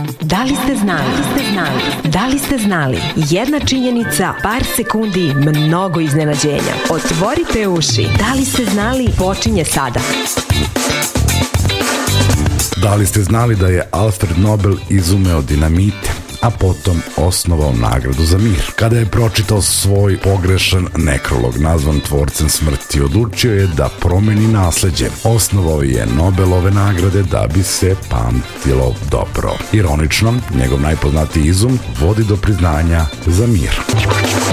Da li ste znali? Da li ste znali? Jedna činjenica, par sekundi, mnogo iznenađenja. Otvorite uši. Da li ste znali? Počinje sada. Da li ste znali da je Alfred Nobel izumeo dinamite, a potom osnovao nagradu za mir? Kada je pročitao svoj pogrešan nekrolog nazvan Tvorcem smrti, odlučio je da promeni nasleđe. Osnovao je Nobelove nagrade da bi se pamtilo dobro. Ironično, njegov najpoznatiji izum vodi do priznanja za mir.